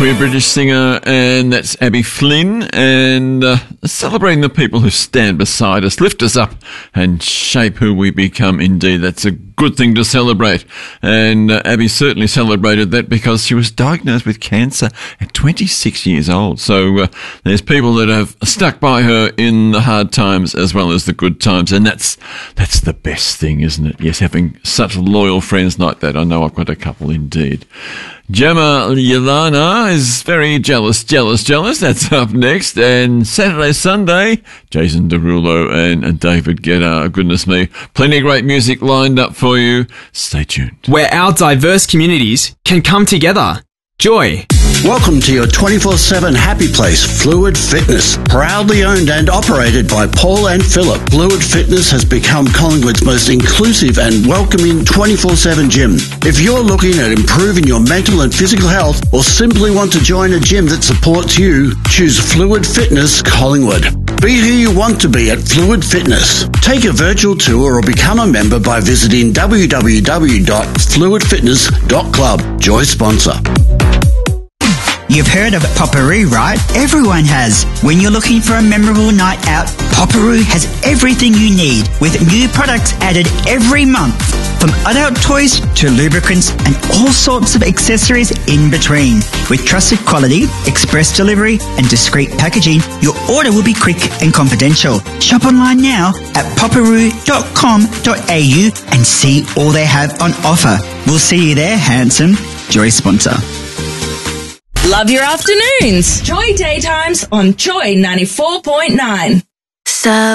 queer British singer, and that's Abby Flynn, and celebrating the people who stand beside us, lift us up and shape who we become. Indeed, that's a good thing to celebrate, and Abby certainly celebrated that because she was diagnosed with cancer at 26 years old. So there's people that have stuck by her in the hard times as well as the good times, and that's the best thing, isn't it? Yes, having such loyal friends like that. I know I've got a couple indeed. Gemma Yelana is very jealous. That's up next. And Saturday, Sunday, Jason Derulo and David Guetta. Goodness me. Plenty of great music lined up for you. Stay tuned. Where our diverse communities can come together. Joy. Welcome to your 24/7 happy place, Fluid Fitness. Proudly owned and operated by Paul and Philip, Fluid Fitness has become Collingwood's most inclusive and welcoming 24/7 gym. If you're looking at improving your mental and physical health or simply want to join a gym that supports you, choose Fluid Fitness Collingwood. Be who you want to be at Fluid Fitness. Take a virtual tour or become a member by visiting www.fluidfitness.club. Joy sponsor. You've heard of Potpourri, right? Everyone has. When you're looking for a memorable night out, Potpourri has everything you need, with new products added every month. From adult toys to lubricants and all sorts of accessories in between. With trusted quality, express delivery and discreet packaging, your order will be quick and confidential. Shop online now at potpourri.com.au and see all they have on offer. We'll see you there, handsome. Joy sponsor. Love your afternoons. Joy Daytimes on Joy 94.9. So